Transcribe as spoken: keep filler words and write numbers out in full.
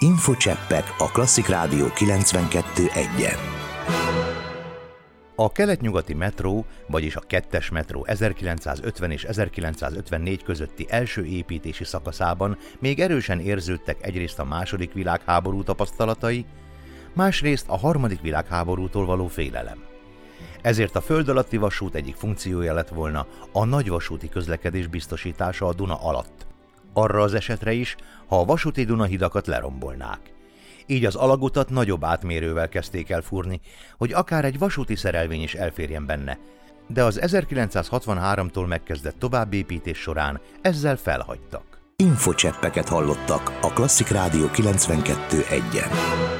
Infocseppek a Klasszik Rádió kilencvenkettő egyen. A kelet-nyugati metró, vagyis a kettes metró ezerkilencszázötven és ezerkilencszázötvennégy közötti első építési szakaszában még erősen érződtek egyrészt a második világháború tapasztalatai, másrészt a harmadik világháborútól való félelem. Ezért a föld alatti vasút egyik funkciója lett volna a nagyvasúti közlekedés biztosítása a Duna alatt. Arra az esetre is, ha a vasúti Dunahidakat lerombolnák. Így az alagutat nagyobb átmérővel kezdték el fúrni, hogy akár egy vasúti szerelvény is elférjen benne, de az ezerkilencszázhatvanháromtól megkezdett továbbépítés során ezzel felhagytak. Infocseppeket hallottak a Klasszik Rádió kilencvenkettő egyen.